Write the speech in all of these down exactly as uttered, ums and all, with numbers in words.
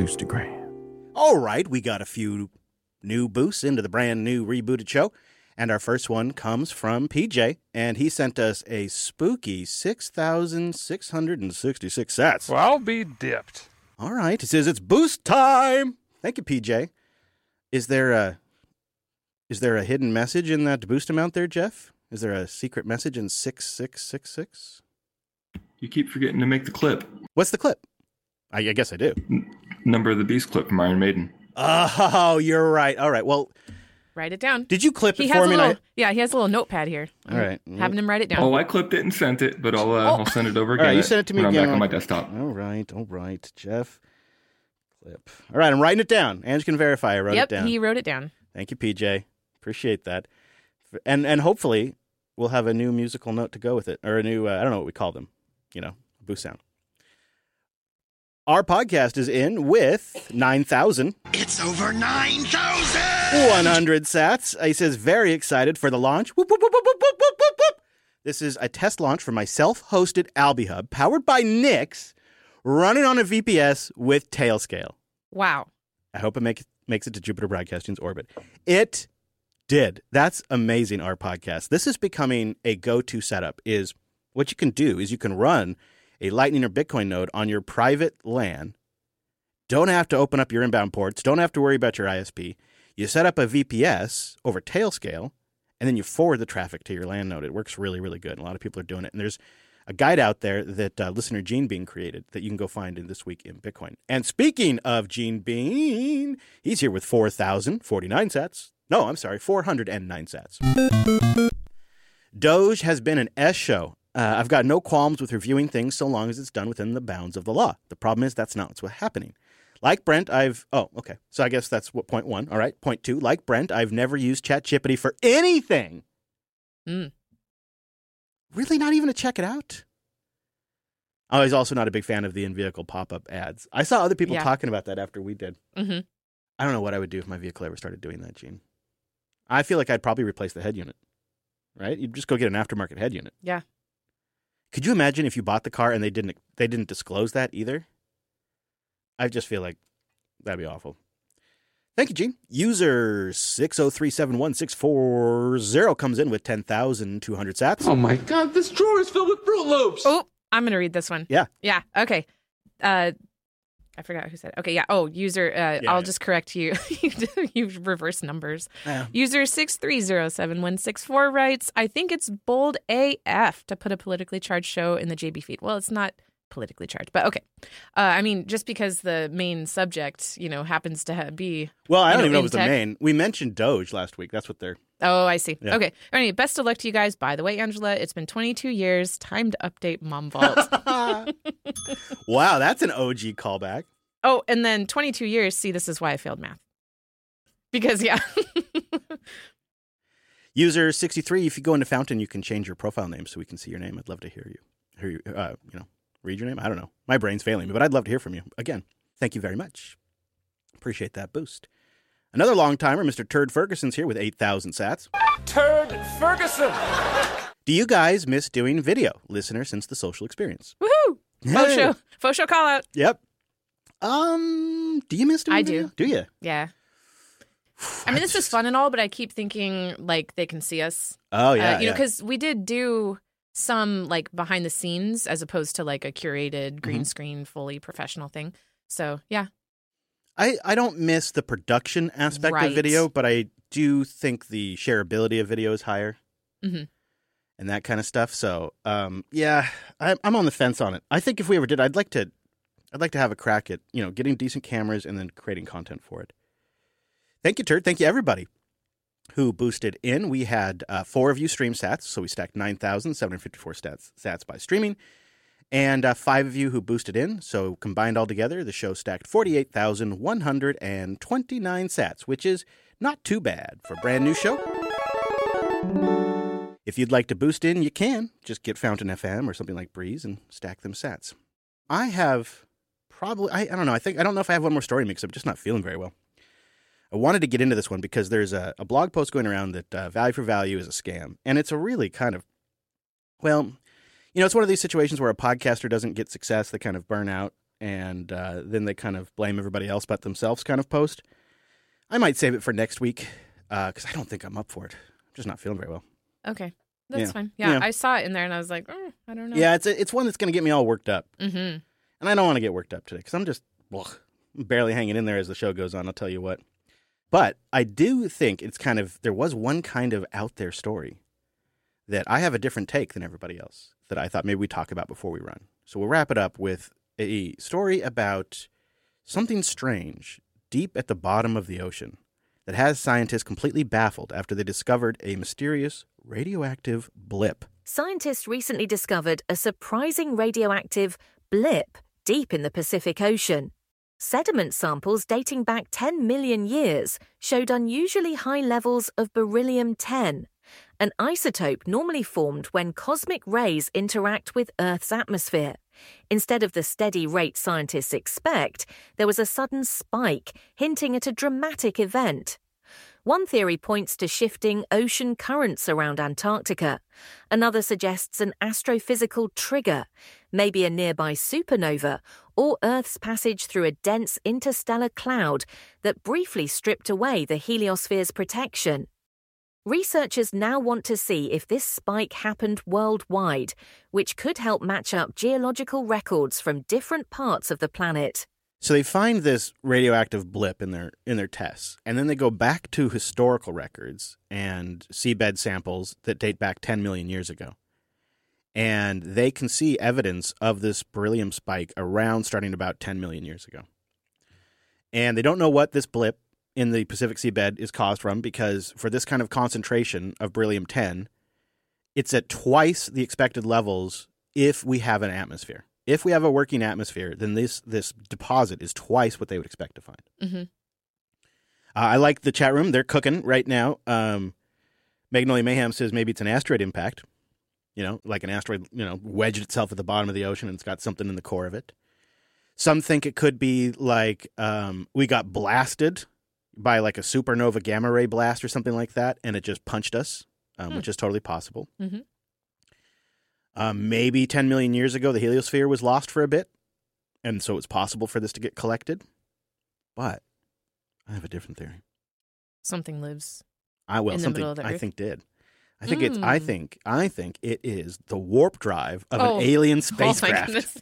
Boostagram. All right, we got a few new boosts into the brand new rebooted show. And our first one comes from P J, and he sent us a spooky six thousand six hundred sixty-six sats. Well, I'll be dipped. All right, it says it's boost time. Thank you, P J. Is there a is there a hidden message in that boost amount there, Jeff? Is there a secret message in six six six six? You keep forgetting to make the clip. What's the clip? I, I guess I do. N- Number of the Beast clip from Iron Maiden. Oh, you're right. All right, well... Write it down. Did you clip he it has for a me? little, I... Yeah, he has a little notepad here. All right. Having him write it down. Oh, I clipped it and sent it, but I'll uh, Oh. I'll send it over again. All right, you sent it to me when again. I'm back on my desktop. All right, all right, Jeff. Clip. All right, I'm writing it down. Ange can verify I wrote yep, it down. he wrote it down. Thank you, P J. Appreciate that. And and hopefully we'll have a new musical note to go with it, or a new, uh, I don't know what we call them, you know, boost sound. Our podcast is in with nine thousand. It's over nine thousand! one hundred sats. He says, very excited for the launch. Whoop, whoop, whoop, whoop, whoop, whoop, whoop, whoop. This is a test launch for my self-hosted AlbiHub, powered by Nix, running on a V P S with Tailscale. Wow. I hope it make, makes it to Jupiter Broadcasting's orbit. It did. That's amazing, our podcast. This is becoming a go-to setup. Is what you can do is you can run a Lightning or Bitcoin node on your private LAN. Don't have to open up your inbound ports. Don't have to worry about your I S P. You set up a V P S over Tailscale, and then you forward the traffic to your LAN node. It works really, really good. A lot of people are doing it. And there's a guide out there that uh, listener Gene Bean created that you can go find in This Week in Bitcoin. And speaking of Gene Bean, he's here with four thousand forty-nine sats. No, I'm sorry, four hundred nine sats. Doge has been an S show. Uh, I've got no qualms with reviewing things so long as it's done within the bounds of the law. The problem is that's not what's happening. Like Brent, I've... Oh, okay. So I guess that's what point one. All right. Point two, like Brent, I've never used ChatGPT for anything. Mm. Really not even to check it out? I was also not a big fan of the in-vehicle pop-up ads. I saw other people Yeah. talking about that after we did. Mm-hmm. I don't know what I would do if my vehicle ever started doing that, Gene. I feel like I'd probably replace the head unit. Right? You'd just go get an aftermarket head unit. Yeah. Could you imagine if you bought the car and they didn't they didn't disclose that either? I just feel like that'd be awful. Thank you, Gene. User six oh three seven one six four zero comes in with ten thousand two hundred sats. Oh my god, this drawer is filled with Fruit Loops! Oh, I'm going to read this one. Yeah. Yeah, okay. Uh, I forgot who said it. Okay, yeah. Oh, user, uh, Yeah, I'll yeah. just correct you. You reverse numbers. Yeah. User six three zero seven one six four writes, I think it's bold A F to put a politically charged show in the J B feed. Well, it's not politically charged, but okay. Uh, I mean, just because the main subject, you know, happens to ha- be... Well, I don't you know, even know if in it was the tech. main. We mentioned Doge last week. That's what they're... Oh, I see. Yeah. Okay. All right. Best of luck to you guys. By the way, Angela, it's been twenty-two years. Time to update Mom Vault. Wow, that's an O G callback. Oh, and then twenty-two years. See, this is why I failed math. Because, yeah. User sixty-three, if you go into Fountain, you can change your profile name so we can see your name. I'd love to hear you. Hear you, uh, you know, read your name. I don't know. My brain's failing me, but I'd love to hear from you. Again, thank you very much. Appreciate that boost. Another long timer, Mister Turd Ferguson's here with eight thousand sats. Turd Ferguson. Do you guys miss doing video, listener, since the social experience? Woohoo! Faux Hey. show. Faux show call out. Yep. Um, do you miss doing I video? do. Do you? Yeah. I mean, this is fun and all, but I keep thinking, like, they can see us. Oh, yeah. Uh, you know, yeah. because we did do some, like, behind the scenes as opposed to, like, a curated green Mhm. screen, fully professional thing. So, yeah. I, I don't miss the production aspect Right. of video, but I do think the shareability of video is higher Mhm. and that kind of stuff. So, um, yeah, I, I'm on the fence on it. I think if we ever did, I'd like to, I'd like to have a crack at, you know, getting decent cameras and then creating content for it. Thank you, Turd. Thank you, everybody who boosted in. We had uh, four of you stream sats, so we stacked nine thousand seven hundred fifty-four stats, sats by streaming. And uh, five of you who boosted in, so combined all together, the show stacked forty-eight thousand one hundred twenty-nine sats, which is not too bad for a brand new show. If you'd like to boost in, you can. Just get Fountain F M or something like Breeze and stack them sats. I have probably, I, I don't know, I think, I don't know if I have one more story mix. I'm just not feeling very well. I wanted to get into this one because there's a, a blog post going around that uh, Value for Value is a scam. And it's a really kind of, well... You know, it's one of these situations where a podcaster doesn't get success, they kind of burn out, and uh, then they kind of blame everybody else but themselves kind of post. I might save it for next week because uh, I don't think I'm up for it. I'm just not feeling very well. Okay. That's Yeah. fine. Yeah, Yeah. I saw it in there and I was like, oh, I don't know. Yeah, it's a, it's one that's going to get me all worked up. Mm-hmm. And I don't want to get worked up today because I'm just ugh, barely hanging in there as the show goes on, I'll tell you what. But I do think it's kind of, there was one kind of out there story that I have a different take than everybody else that I thought maybe we'd talk about before we run. So we'll wrap it up with a story about something strange deep at the bottom of the ocean that has scientists completely baffled after they discovered a mysterious radioactive blip. Scientists recently discovered a surprising radioactive blip deep in the Pacific Ocean. Sediment samples dating back ten million years showed unusually high levels of beryllium ten, an isotope normally formed when cosmic rays interact with Earth's atmosphere. Instead of the steady rate scientists expect, there was a sudden spike, hinting at a dramatic event. One theory points to shifting ocean currents around Antarctica. Another suggests an astrophysical trigger, maybe a nearby supernova, or Earth's passage through a dense interstellar cloud that briefly stripped away the heliosphere's protection. Researchers now want to see if this spike happened worldwide, which could help match up geological records from different parts of the planet. So they find this radioactive blip in their in their tests, and then they go back to historical records and seabed samples that date back ten million years ago. And they can see evidence of this beryllium spike around starting about ten million years ago. And they don't know what this blip in the Pacific seabed is caused from because for this kind of concentration of beryllium ten, it's at twice the expected levels if we have an atmosphere. If we have a working atmosphere, then this this deposit is twice what they would expect to find. Mm-hmm. Uh, I like the chat room. They're cooking right now. Um, Magnolia Mayhem says maybe it's an asteroid impact. You know, like an asteroid, you know, wedged itself at the bottom of the ocean and it's got something in the core of it. Some think it could be like um, we got blasted by like a supernova gamma ray blast or something like that, and it just punched us, um, Hmm. which is totally possible. Mm-hmm. Um, maybe ten million years ago, the heliosphere was lost for a bit, and so it's possible for this to get collected. But I have a different theory. Something lives. I will In the something middle of the I Earth? think did. I think it's. I Mm. think. I think it is the warp drive of Oh. an alien Oh my spacecraft. goodness.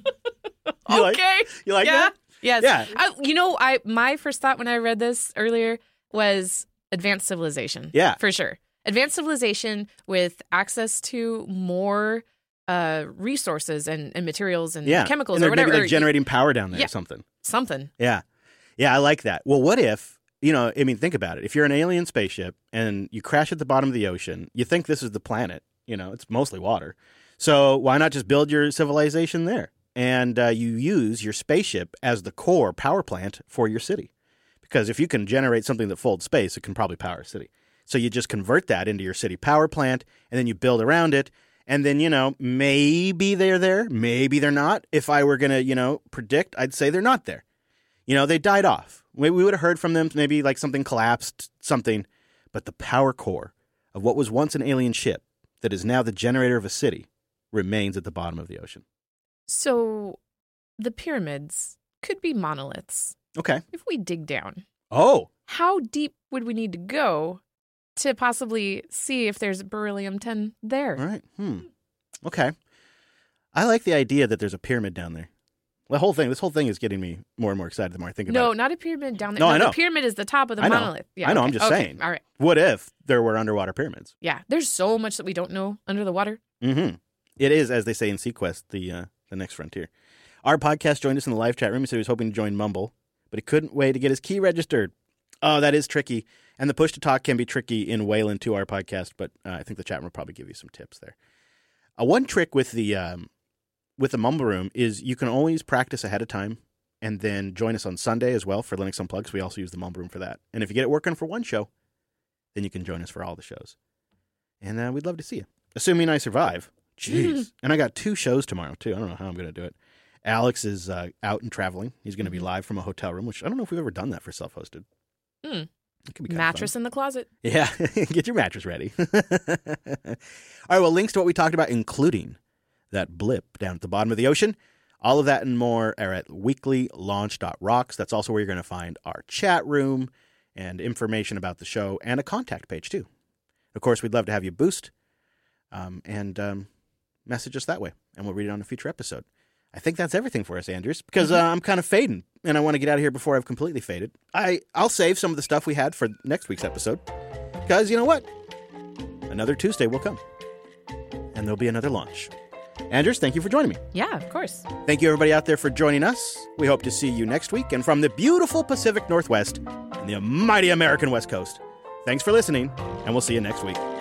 You like- Okay. you like yeah. that? Yes. Yeah. I, you know, I my first thought when I read this earlier was advanced civilization. Yeah. For sure. Advanced civilization with access to more uh, resources and, and materials and Yeah, chemicals and or they're maybe whatever. like generating power down there Yeah. or something. Something. Yeah, yeah, I like that. Well, what if you know? I mean, think about it. If you're an alien spaceship and you crash at the bottom of the ocean, you think this is the planet. You know, it's mostly water. So why not just build your civilization there? And uh, you use your spaceship as the core power plant for your city. Because if you can generate something that folds space, it can probably power a city. So you just convert that into your city power plant, and then you build around it. And then, you know, maybe they're there, maybe they're not. If I were going to, you know, predict, I'd say they're not there. You know, they died off. We, we would have heard from them, maybe like something collapsed, something. But the power core of what was once an alien ship that is now the generator of a city remains at the bottom of the ocean. So the pyramids could be monoliths. Okay. If we dig down, Oh, how deep would we need to go to possibly see if there's beryllium ten there? all right. Hmm. Okay. I like the idea that there's a pyramid down there. The whole thing, this whole thing is getting me more and more excited the more I think about No, it. not a pyramid down there. No, I know. The pyramid is the top of the I know. monolith. Yeah, I know, okay. I'm just Okay, saying. All right. What if there were underwater pyramids? Yeah, there's so much that we don't know under the water. Mm-hmm. It is, as they say in Sequest, the uh, the next frontier. Our podcast joined us in the live chat room. He said he was hoping to join Mumble, but he couldn't wait to get his key registered. Oh, that is tricky. And the push to talk can be tricky in Wayland to our podcast, but uh, I think the chat room will probably give you some tips there. Uh, one trick with the um, with the Mumble room is you can always practice ahead of time and then join us on Sunday as well for Linux Unplugged. We also use the Mumble room for that. And if you get it working for one show, then you can join us for all the shows. And uh, we'd love to see you, assuming I survive. Jeez. And I got two shows tomorrow, too. I don't know how I'm going to do it. Alex is uh, out and traveling. He's going to be live from a hotel room, which I don't know if we've ever done that for self-hosted. Mm. It could be kinda Mattress fun. in the closet. Yeah, get your mattress ready. All right, well, links to what we talked about, including that blip down at the bottom of the ocean, All of that and more are at weekly launch dot rocks. That's also where you're going to find our chat room and information about the show and a contact page, too. Of course, we'd love to have you boost um, and um, message us that way, and we'll read it on a future episode. I think that's everything for us, Andrews, because uh, I'm kind of fading, and I want to get out of here before I've completely faded. I, I'll save some of the stuff we had for next week's episode, because you know what? Another Tuesday will come, and there'll be another launch. Andrews, thank you for joining me. Yeah, of course. Thank you, everybody out there, for joining us. We hope to see you next week, and from the beautiful Pacific Northwest and the mighty American West Coast, thanks for listening, and we'll see you next week.